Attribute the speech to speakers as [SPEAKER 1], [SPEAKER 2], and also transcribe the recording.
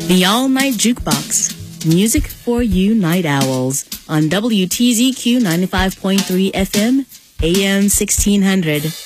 [SPEAKER 1] The All Night Jukebox. Music for you night owls on WTZQ 95.3 FM, AM 1600.